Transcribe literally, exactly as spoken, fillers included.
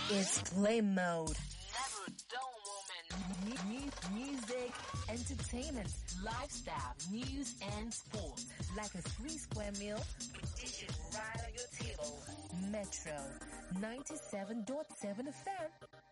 It's play mode. Never a dull moment. Mu- Music, entertainment, Lifestyle, news and sport. like a three square meal. Dish it right on your table. Metro ninety-seven point seven F M.